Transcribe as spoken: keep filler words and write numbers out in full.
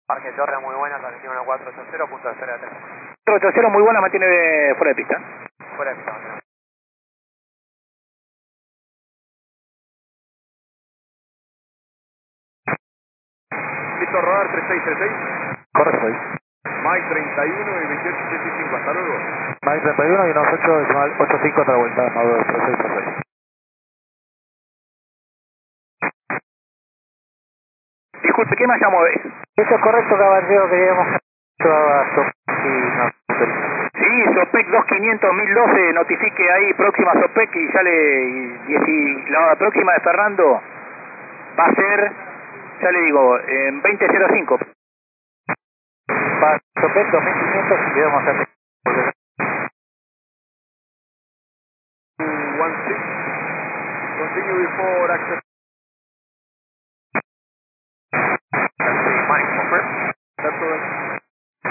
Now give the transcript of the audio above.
Parque Torre muy buena, transmisión uno cuatro ocho cero, punto cero tres. cuatro ocho cero muy buena, mantiene fuera de pista. Fuera de pista. Listo a rodar, tres seis tres seis. Correcto. Mike treinta y uno y veintiocho ochenta y cinco, hasta luego. Mike treinta y uno y unos ocho, decimal ochenta y cinco otra vuelta, Maduro tres seis tres seis. Disculpe, ¿qué más llamó? Eso es correcto, caballero, queríamos Sí, Sopec dos quinientos mil doce, notifique ahí, próxima Sopec y ya le... Y, y la próxima de Fernando va a ser, ya le digo, en veinte cero cinco. Para Sopec dos mil quinientos y vamos a hacer... one six. Continue before access